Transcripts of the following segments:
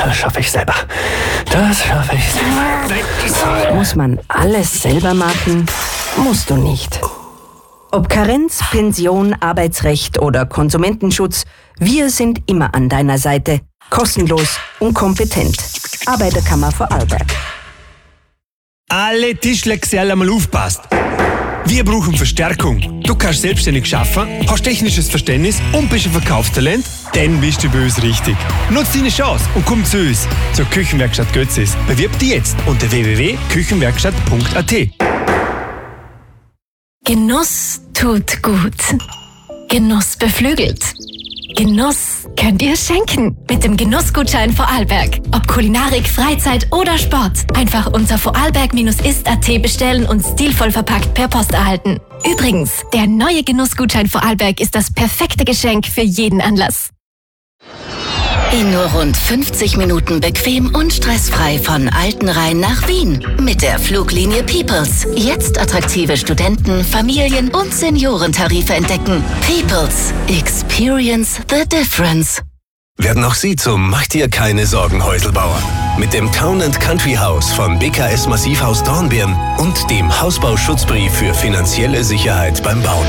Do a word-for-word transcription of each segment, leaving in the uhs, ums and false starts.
Das schaffe ich selber. Das schaffe ich selber. Muss man alles selber machen? Musst du nicht. Ob Karenz, Pension, Arbeitsrecht oder Konsumentenschutz, wir sind immer an deiner Seite. Kostenlos und kompetent. Arbeiterkammer Vorarlberg. Alle Tischlergesell einmal aufpasst. Wir brauchen Verstärkung. Du kannst selbstständig arbeiten, hast technisches Verständnis und bist ein Verkaufstalent? Dann bist du bei uns richtig. Nutz deine Chance und komm zu uns, zur Küchenwerkstatt Götzis. Bewirb dich jetzt unter w w w punkt küchenwerkstatt punkt a t. Genuss tut gut. Genuss beflügelt. Genuss könnt ihr schenken mit dem Genussgutschein Vorarlberg. Ob Kulinarik, Freizeit oder Sport. Einfach unter vorarlberg ist punkt a t bestellen und stilvoll verpackt per Post erhalten. Übrigens, der neue Genussgutschein Vorarlberg ist das perfekte Geschenk für jeden Anlass. In nur rund fünfzig Minuten bequem und stressfrei von Altenrhein nach Wien. Mit der Fluglinie Peoples. Jetzt attraktive Studenten-, Familien- und Seniorentarife entdecken. Peoples. Experience the difference. Werden auch Sie zum Mach dir keine Sorgen Häuselbauer. Mit dem Town and Country House von B K S Massivhaus Dornbirn und dem Hausbauschutzbrief für finanzielle Sicherheit beim Bauen.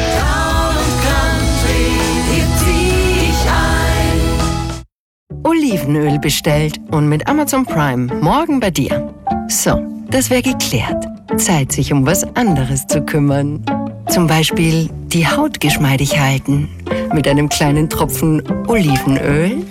Olivenöl bestellt und mit Amazon Prime morgen bei dir. So, das wäre geklärt. Zeit, sich um was anderes zu kümmern. Zum Beispiel die Haut geschmeidig halten. Mit einem kleinen Tropfen Olivenöl